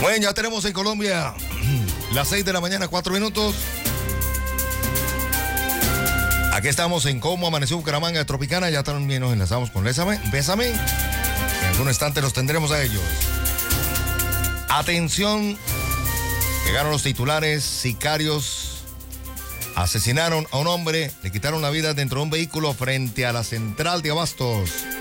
Bueno, ya tenemos en Colombia las 6 de la mañana, 4 minutos. Aquí estamos en Cómo Amaneció Bucaramanga Tropicana. Ya también nos enlazamos con Bésame. En algún instante los tendremos a ellos. Atención, llegaron los titulares. Sicarios asesinaron a un hombre, le quitaron la vida dentro de un vehículo frente a la central de abastos.